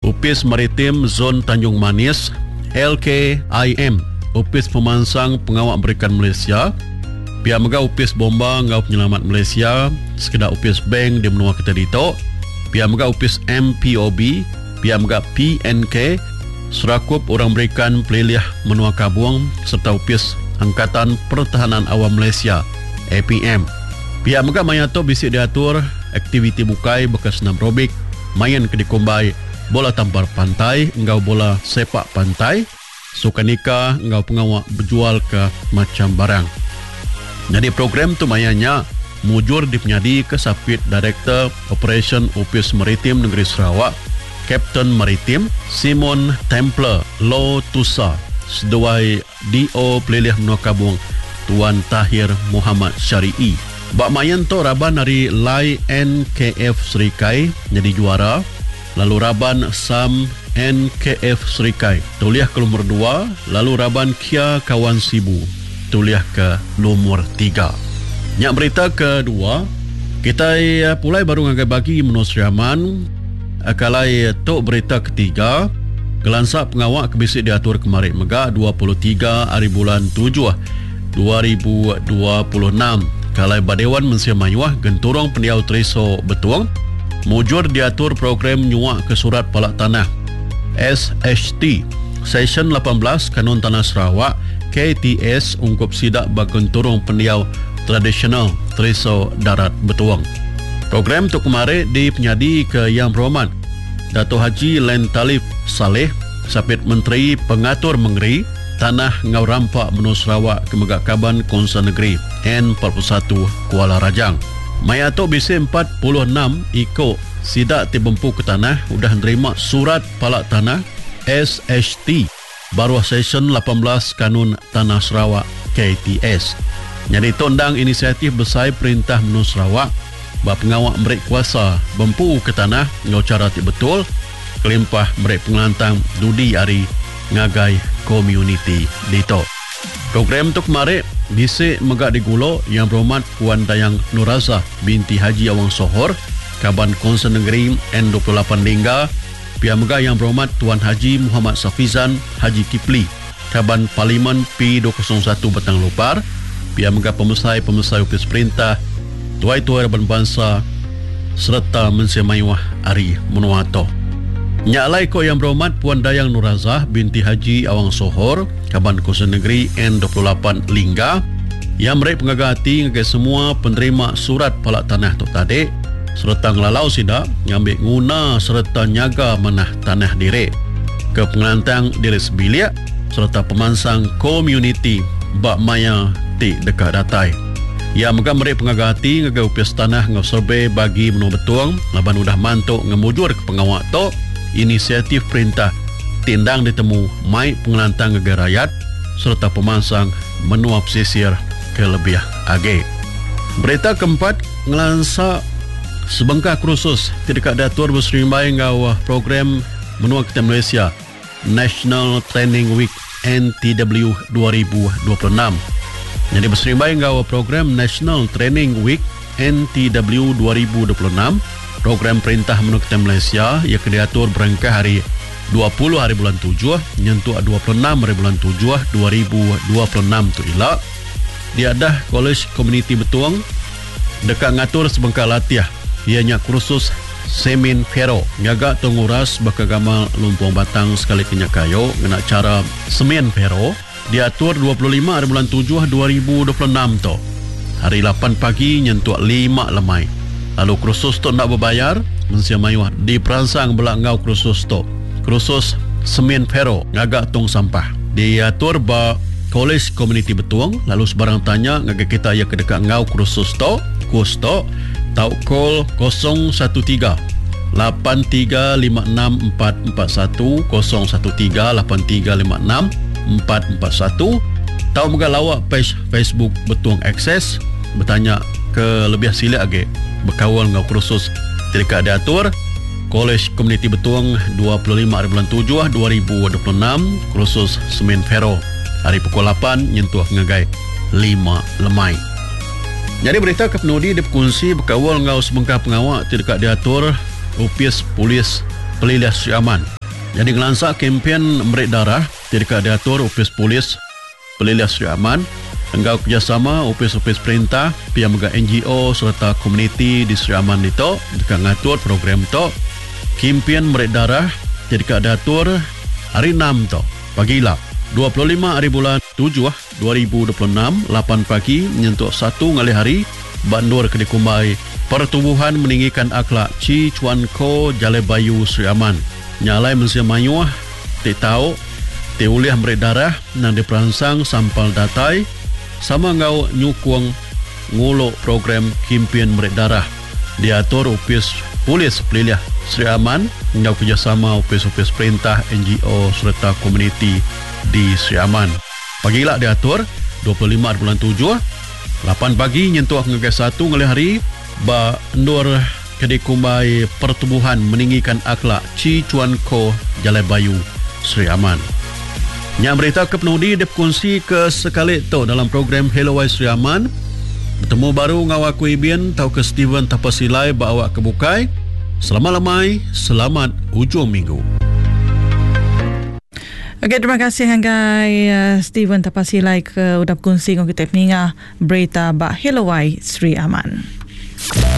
Upis Maritim Zon Tanjung Manis, LKIM, Upis Pemansang Pengawak Berikan Malaysia, Pihak Megah Upis Bomba Ngau Penyelamat Malaysia, Sekedar Upis Bank di Menua Kita Dito, Pihak Megah Upis MPOB, Pihak Megah PNK, Serakup Orang Berikan Peliliah Menua Kabuang, serta Upis Angkatan Pertahanan Awam Malaysia, APM. Pihak Megah Mayato bisik diatur aktiviti bukai bekas senam robik, main kedikombai, bola tampar pantai, engkau bola sepak pantai, sukanika, engkau pengawak berjual ke macam barang. Jadi program tu mayanya mujur dipenyadi ke Sapit Director Operation Upis Maritim Negeri Sarawak, Kapten Maritim Simon Templer Lotusa, seduai DO Pelilih Menua Kabuang Tuan Tahir Muhammad Syari'i. Bak mayan tu Raban dari Lai NKF Serikai jadi juara, lalu Raban Sam NKF Serikai tuliah ke nomor 2, lalu Raban Kia Kawan Sibu tuliah ke nomor 3. Nyak berita kedua, kita pulai baru ngagai bagi menus Riaman. Akalai tok berita ketiga, Kelansak Pengawak Kebisik diatur kemarin Megah 23 hari bulan 7 2026. Kalai Badewan Mensia Mayuah Genturong Pendiau Triso Betuang mujur diatur program nyuak ke surat palak tanah SHT Session 18 Kanun Tanah Sarawak KTS ungkup sidak Bagenturong Pendiau Tradisional Triso Darat Betuang. Program tu kemarin dipenyadi ke Yang Berhormat Dato' Haji Len Talib Saleh, Sapit Menteri Pengatur Mengeri Tanah Ngau Rampak Menua Sarawak Kemegak Kaban Konsen Negeri N41 Kuala Rajang. Mayato BC 46 ikut sidak tibempu ke tanah udah nerima surat palak tanah SHT Baruah Session 18 Kanun Tanah Sarawak KTS. Jadi tondang inisiatif besar Perintah Menua Sarawak bak pengawak merek kuasa bempu ke tanah ngau cara ti betul kelimpah merek pengelantang dudi ari ngagai komuniti dito. Program tu kemarin bisik megak digulo Yang Berhormat Puan Dayang Nuraza binti Haji Awang Sohor Kaban Konsen Negeri N28 Lingga, Pihak Megah Yang Berhormat Tuan Haji Muhammad Safizan Haji Kipli Kaban Parlimen P201 Batang Lopar, Pihak Megah Pemesai Upis Perintah Tuai-tuai Raban Bangsa serta Mensia Mayuah Ari Menuato. Nyaklai ko Yang Berhormat Puan Dayang Nurazah binti Haji Awang Sohor Kaban Konsen Negeri N28 Lingga yang mereka pengagati ngagai semua penerima surat palak tanah tu tadi serta ngelalau sidak ngambil guna serta nyaga manah tanah diri ke pengelantang diri sebilik serta pemansang komuniti bak maya ti dekat datai. Ya maka mereka pengagati ngagai upis tanah ngau survey bagi menua betuang laban udah mantuk ngemujur ke pengawak tu inisiatif perintah tindang ditemu mai pengelantang negara rakyat serta pemansang menua pesisir ke lebih age. Berita keempat, ngelansa sebengkah kursus tidak datur berserimbai ngau program menua kita Malaysia National Training Week NTW 2026. Jadi berserimbai ngau program National Training Week NTW 2026, program perintah menua kita Malaysia yang diatur berangka hari 20 hari bulan 7 nyentuh 26 hari bulan 7 2026 tu ilak diadah Kolej Komuniti Betuang dekat ngatur sebengkah latiah ianya kursus Semin Fero ngaga tenguras bakagama Lumpung Batang sekali kenyak kayo ngena cara Semin Fero diatur 25 hari bulan 7 2026 tu hari 8 pagi nyentuh 5 lemai. Lalu kursus tu nak berbayar Mensia Mayuah diperansang belakangau kursus tu kursus Semin Fero ngagak tong sampah diatur ba Kolej Komuniti Betuang. Lalu sebarang tanya ngagak kita ya kedekat ngau kursus tu tau call 013 8356 441 013 8356 441 tau muka lawak page Facebook Betuang Access bertanya ke lebih sila lagi berkawal ngau kursus tidak diatur Kolej Komuniti Betuang 25 hari bulan 7 2026 kursus Semin Fero hari pukul 8 nyentuh ngagai 5 lemai. Jadi berita ke penudi diperkongsi berkawal ngau sebengkah pengawak tidak diatur upis polis pelilias Sri Aman Jadi ngelansak kempen Merik Darah tidak diatur Opis Polis Peliliah Seri Aman enggau kerjasama opis-opis perintah pihak mega NGO serta komuniti di Seri Aman itu dekat ngatur program tu kempen Merik Darah tidak diatur hari 6 tu pagilah 25 hari bulan 7 2026 8 pagi menyentuh 1 ngali hari Bandur Kedikumbai Pertubuhan Meninggikan Akhlak Ci Chuan Ko Jalai Bayu Seri Aman nyalai Malaysia Mayuh ti tahu ti uliah Merik Darah nang diperansang sampal datai sama ngau nyukung nguluk program kempen Merik Darah diatur opis polis peliliah Seri Aman ngau kerjasama opis-opis perintah NGO serta komuniti di Seri Aman pagilah diatur 25 bulan 7 8 pagi nyentuh ngegai 1 ngali hari Bandur Kedikumbai Pertubuhan Meninggikan Akhlak Ci Chuan Ko Jalai Bayu Seri Aman. Yang berita ke penudi dikongsi ke sekali tu dalam program Hello Wai Seri Aman. Bertemu baru ngawak Ibien tau ke Steven Tapasilai bawa ke Bukai. Selamat lamai, selamat hujung minggu. Okey, terima kasih Hanggai Steven Tapasilai ke udah kongsi dengan kita peningah berita ba Hello Wai Seri Aman.